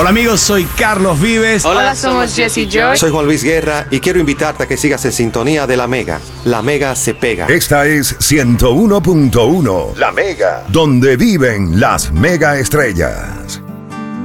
Hola amigos, soy Carlos Vives. Hola, somos Jesse Joy. Soy Juan Luis Guerra y quiero invitarte a que sigas en sintonía de La Mega. La Mega se pega. Esta es 101.1. La Mega. Donde viven las mega estrellas.